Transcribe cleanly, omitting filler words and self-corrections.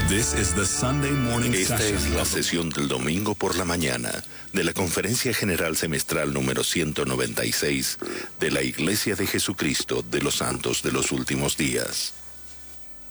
This is the Sunday morning Esta session es la of the- sesión del domingo por la mañana de la Conferencia General Semestral número 196 de la Iglesia de Jesucristo de los Santos de los Últimos Días.